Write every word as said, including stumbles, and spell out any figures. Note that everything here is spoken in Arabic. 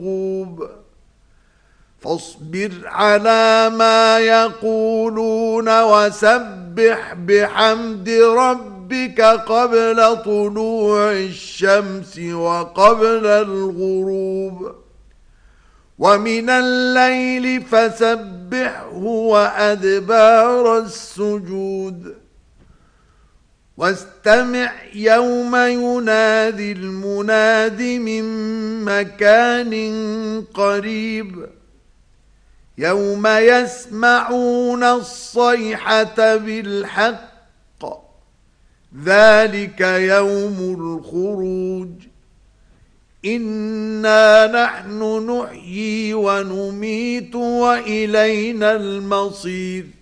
العقوب فاصبر على ما يقولون وسبح بحمد ربك قبل طلوع الشمس وقبل الغروب ومن الليل فسبحه وأدبار السجود واستمع يوم ينادي المناد من مكان قريب يوم يسمعون الصيحة بالحق ذلك يوم الخروج إنا نحن نحيي ونميت وإلينا المصير